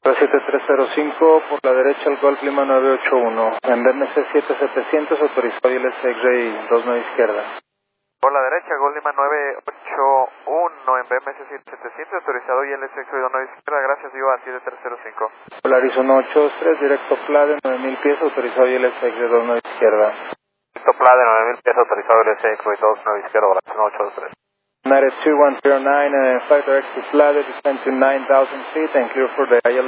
7305 por la derecha al Golf Lima 981. En BMC 7700 autorizado ILS X-Ray 29 izquierda. Por la derecha, Golf Lima 981 en BMS 7700, autorizado ILS X-Ray 29 izquierda, gracias, viva a 7305. Polaris 183, directo Plade 9000 pies, autorizado ILS X-Ray 29 izquierda. Directo Plade 9000 pies, autorizado ILS X-Ray 29 izquierda, Polaris 183. United 2109, flight direct to Plade, descend to 9000 feet and clear for the ILS.